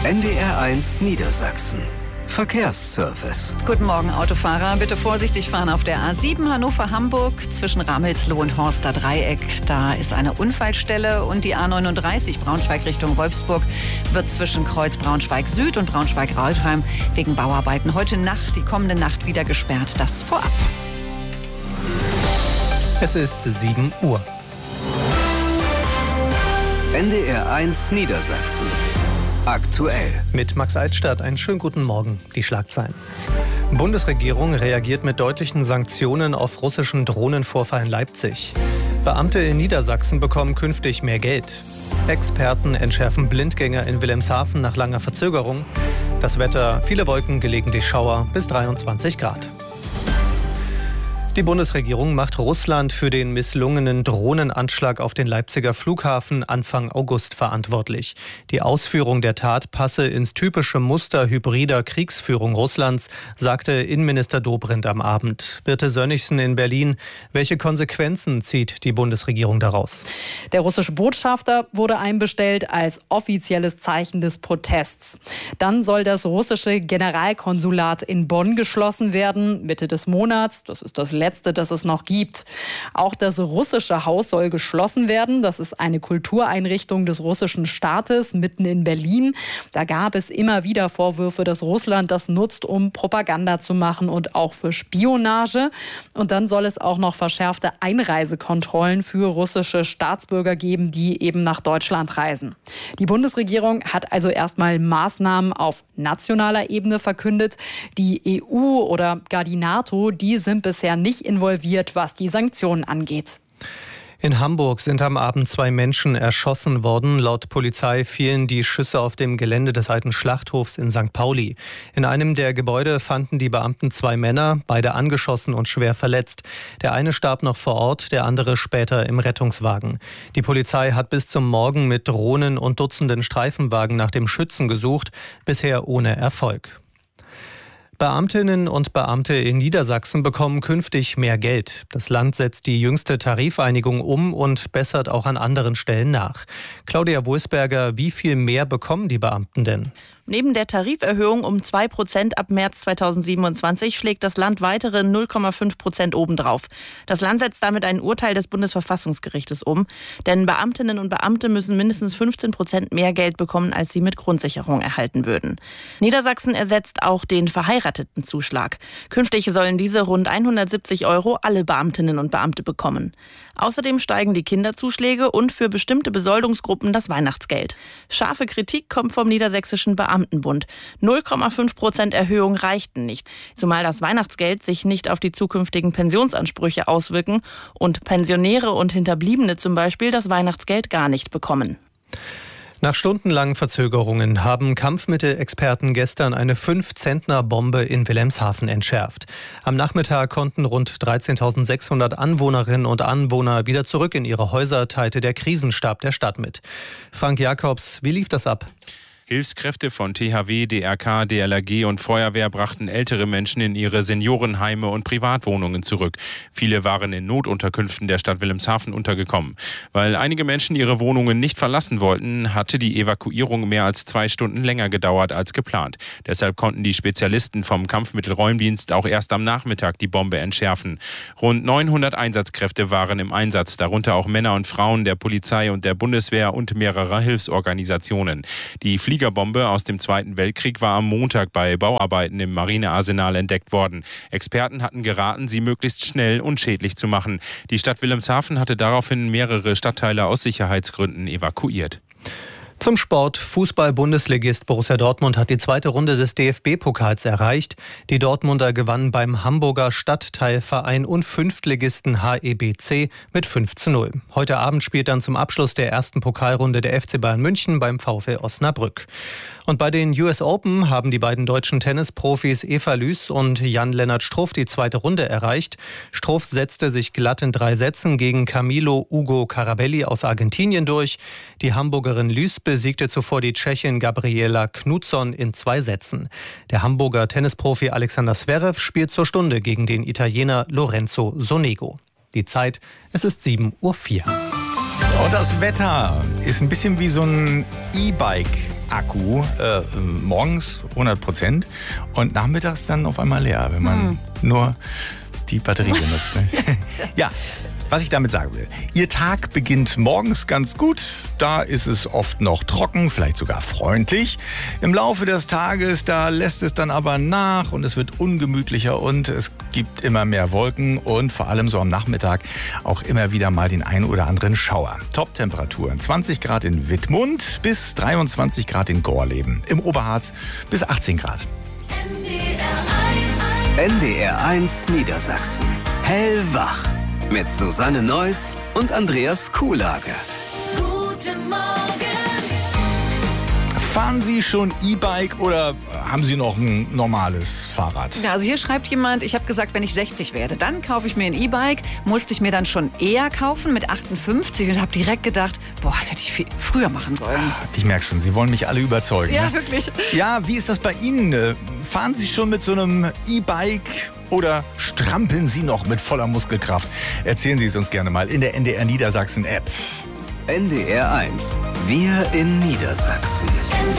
NDR1 Niedersachsen. Verkehrsservice. Guten Morgen, Autofahrer. Bitte vorsichtig fahren auf der A7 Hannover-Hamburg zwischen Ramelsloh und Horster Dreieck. Da ist eine Unfallstelle und die A39 Braunschweig Richtung Wolfsburg wird zwischen Kreuz Braunschweig Süd und Braunschweig-Rautheim wegen Bauarbeiten heute Nacht, die kommende Nacht wieder gesperrt. Das vorab. Es ist 7 Uhr. NDR1 Niedersachsen. Aktuell. Mit Max Altstadt einen schönen guten Morgen. Die Schlagzeilen. Bundesregierung reagiert mit deutlichen Sanktionen auf russischen Drohnenvorfall in Leipzig. Beamte in Niedersachsen bekommen künftig mehr Geld. Experten entschärfen Blindgänger in Wilhelmshaven nach langer Verzögerung. Das Wetter, viele Wolken, gelegentlich Schauer, bis 23 Grad. Die Bundesregierung macht Russland für den misslungenen Drohnenanschlag auf den Leipziger Flughafen Anfang August verantwortlich. Die Ausführung der Tat passe ins typische Muster hybrider Kriegsführung Russlands, sagte Innenminister Dobrindt am Abend. Birte Sönnigsen in Berlin. Welche Konsequenzen zieht die Bundesregierung daraus? Der russische Botschafter wurde einbestellt als offizielles Zeichen des Protests. Dann soll das russische Generalkonsulat in Bonn geschlossen werden, Mitte des Monats. Das ist das letzte, das es noch gibt. Auch das russische Haus soll geschlossen werden. Das ist eine Kultureinrichtung des russischen Staates mitten in Berlin. Da gab es immer wieder Vorwürfe, dass Russland das nutzt, um Propaganda zu machen und auch für Spionage. Und dann soll es auch noch verschärfte Einreisekontrollen für russische Staatsbürger geben, die eben nach Deutschland reisen. Die Bundesregierung hat also erstmal Maßnahmen auf nationaler Ebene verkündet. Die EU oder gar die NATO, die sind bisher nicht involviert, was die Sanktionen angeht. In Hamburg sind am Abend 2 Menschen erschossen worden. Laut Polizei fielen die Schüsse auf dem Gelände des alten Schlachthofs in St. Pauli. In einem der Gebäude fanden die Beamten 2 Männer, beide angeschossen und schwer verletzt. Der eine starb noch vor Ort, der andere später im Rettungswagen. Die Polizei hat bis zum Morgen mit Drohnen und Dutzenden Streifenwagen nach dem Schützen gesucht, bisher ohne Erfolg. Beamtinnen und Beamte in Niedersachsen bekommen künftig mehr Geld. Das Land setzt die jüngste Tarifeinigung um und bessert auch an anderen Stellen nach. Claudia Wulsberger, wie viel mehr bekommen die Beamten denn? Neben der Tariferhöhung um 2% ab März 2027 schlägt das Land weitere 0,5% obendrauf. Das Land setzt damit ein Urteil des Bundesverfassungsgerichtes um. Denn Beamtinnen und Beamte müssen mindestens 15% mehr Geld bekommen, als sie mit Grundsicherung erhalten würden. Niedersachsen ersetzt auch den Verheiratetenzuschlag. Künftig sollen diese rund 170 € alle Beamtinnen und Beamte bekommen. Außerdem steigen die Kinderzuschläge und für bestimmte Besoldungsgruppen das Weihnachtsgeld. Scharfe Kritik kommt vom Niedersächsischen Beamtenbund. 0,5% Erhöhung reichten nicht, zumal das Weihnachtsgeld sich nicht auf die zukünftigen Pensionsansprüche auswirken und Pensionäre und Hinterbliebene zum Beispiel das Weihnachtsgeld gar nicht bekommen. Nach stundenlangen Verzögerungen haben Kampfmittelexperten gestern eine 5-Zentner-Bombe in Wilhelmshaven entschärft. Am Nachmittag konnten rund 13.600 Anwohnerinnen und Anwohner wieder zurück in ihre Häuser, teilte der Krisenstab der Stadt mit. Frank Jakobs, wie lief das ab? Hilfskräfte von THW, DRK, DLRG und Feuerwehr brachten ältere Menschen in ihre Seniorenheime und Privatwohnungen zurück. Viele waren in Notunterkünften der Stadt Wilhelmshaven untergekommen. Weil einige Menschen ihre Wohnungen nicht verlassen wollten, hatte die Evakuierung mehr als 2 Stunden länger gedauert als geplant. Deshalb konnten die Spezialisten vom Kampfmittelräumdienst auch erst am Nachmittag die Bombe entschärfen. Rund 900 Einsatzkräfte waren im Einsatz, darunter auch Männer und Frauen der Polizei und der Bundeswehr und mehrerer Hilfsorganisationen. Die Fliegerbombe aus dem Zweiten Weltkrieg war am Montag bei Bauarbeiten im Marinearsenal entdeckt worden. Experten hatten geraten, sie möglichst schnell unschädlich zu machen. Die Stadt Wilhelmshaven hatte daraufhin mehrere Stadtteile aus Sicherheitsgründen evakuiert. Zum Sport. Fußball-Bundesligist Borussia Dortmund hat die 2. Runde des DFB-Pokals erreicht. Die Dortmunder gewannen beim Hamburger Stadtteilverein und Fünftligisten HEBC mit 5:0. Heute Abend spielt dann zum Abschluss der ersten Pokalrunde der FC Bayern München beim VfL Osnabrück. Und bei den US Open haben die beiden deutschen Tennisprofis Eva Lüß und Jan-Lennart Struff die 2. Runde erreicht. Struff setzte sich glatt in 3 Sätzen gegen Camilo Ugo Carabelli aus Argentinien durch. Die Hamburgerin Lüß besiegte zuvor die Tschechin Gabriela Knutsson in 2 Sätzen. Der Hamburger Tennisprofi Alexander Zverev spielt zur Stunde gegen den Italiener Lorenzo Sonego. Die Zeit, es ist 7:04 Uhr. Und das Wetter ist ein bisschen wie so ein E-Bike. Akku morgens 100% und nachmittags dann auf einmal leer, wenn man nur die Batterie benutzt. Ne? Ja, was ich damit sagen will. Ihr Tag beginnt morgens ganz gut. Da ist es oft noch trocken, vielleicht sogar freundlich. Im Laufe des Tages, da lässt es dann aber nach und es wird ungemütlicher und es gibt immer mehr Wolken und vor allem so am Nachmittag auch immer wieder mal den einen oder anderen Schauer. Top-Temperaturen 20 Grad in Wittmund bis 23 Grad in Gorleben. Im Oberharz bis 18 Grad. NDR1 Niedersachsen. Hellwach. Mit Susanne Neuss und Andreas Kuhlage. Guten Morgen. Fahren Sie schon E-Bike oder haben Sie noch ein normales Fahrrad? Ja, also hier schreibt jemand, ich habe gesagt, wenn ich 60 werde, dann kaufe ich mir ein E-Bike. Musste ich mir dann schon eher kaufen mit 58 und habe direkt gedacht, boah, das hätte ich viel früher machen sollen. Ich merke schon, Sie wollen mich alle überzeugen. Ja, ne? wirklich. Ja, wie ist das bei Ihnen? Fahren Sie schon mit so einem E-Bike oder strampeln Sie noch mit voller Muskelkraft? Erzählen Sie es uns gerne mal in der NDR Niedersachsen App. NDR1. Wir in Niedersachsen.